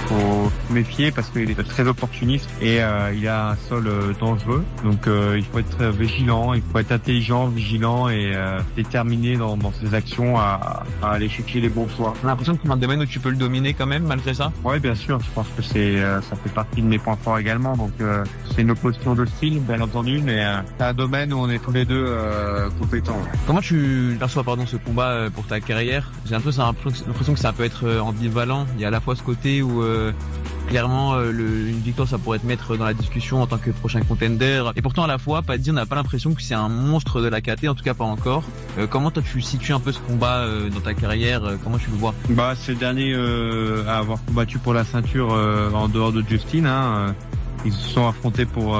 faut se méfier parce qu'il est très opportuniste et il a un sol dangereux. Donc il faut être vigilant, il faut être intelligent, vigilant et déterminé dans ses actions à aller chercher les bons choix. J'ai l'impression que c'est un domaine où tu peux le dominer quand même malgré ça. Ouais, bien sûr, je pense que ça fait partie de mes points forts également. Donc c'est une opposition de style, bien entendu, mais c'est un domaine où on est tous les deux compétents. Comment tu perçois ce combat pour ta carrière? J'ai un peu l'impression que ça peut être ambivalent. Il y a à la fois ce côté où clairement une victoire ça pourrait te mettre dans la discussion en tant que prochain contender, et pourtant à la fois on n'a pas l'impression que c'est un monstre de la KT, en tout cas pas encore. Comment toi tu situes un peu ce combat dans ta carrière, comment tu le vois? C'est le dernier à avoir combattu pour la ceinture en dehors de Justin. Ils se sont affrontés pour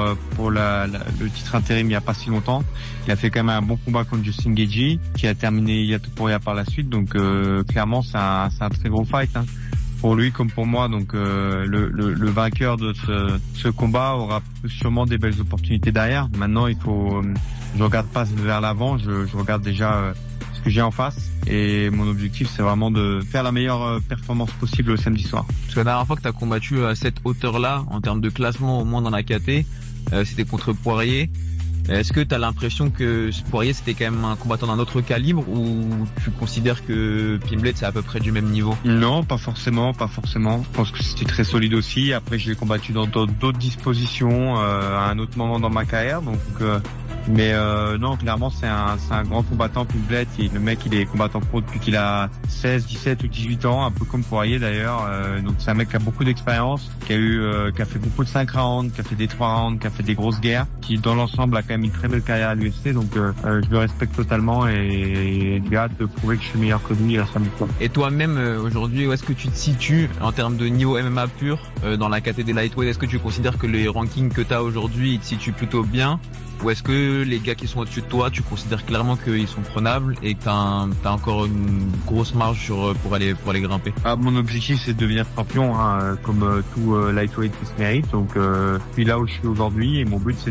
le titre intérim il y a pas si longtemps. Il a fait quand même un bon combat contre Justin Gaethje, qui a terminé Yatopuria par la suite. Donc clairement c'est un très gros fight pour lui comme pour moi. Donc le vainqueur de ce combat aura sûrement des belles opportunités derrière. Maintenant je regarde pas vers l'avant, je regarde déjà ce que j'ai en face, et mon objectif c'est vraiment de faire la meilleure performance possible le samedi soir. Parce que la dernière fois que tu as combattu à cette hauteur-là, en termes de classement au moins dans la KT, c'était contre Poirier. Est-ce que tu as l'impression que Poirier c'était quand même un combattant d'un autre calibre, ou tu considères que Pimblet c'est à peu près du même niveau? Non, pas forcément. Je pense que c'était très solide aussi. Après je l'ai combattu dans d'autres dispositions à un autre moment dans ma carrière, donc mais non, clairement c'est un grand combattant, Pimblet. Le mec il est combattant pro depuis qu'il a 16, 17 ou 18 ans, un peu comme Poirier d'ailleurs. Donc c'est un mec qui a beaucoup d'expérience, qui a fait beaucoup de 5 rounds, qui a fait des 3 rounds, qui a fait des grosses guerres, qui dans l'ensemble a quand même une très belle carrière à l'UFC. Donc je le respecte totalement et j'ai hâte de prouver que je suis meilleur que lui à samedi soir. Et toi-même aujourd'hui, où est-ce que tu te situes en termes de niveau MMA pur dans la KT des lightweight? Est-ce que tu considères que les rankings que tu as aujourd'hui ils te situent plutôt bien, ou est-ce que les gars qui sont au-dessus de toi, tu considères clairement qu'ils sont prenables et que t'as encore une grosse marge pour aller grimper? Mon objectif c'est de devenir champion, comme tout lightweight qui se mérite. Donc puis là où je suis aujourd'hui, et mon but c'est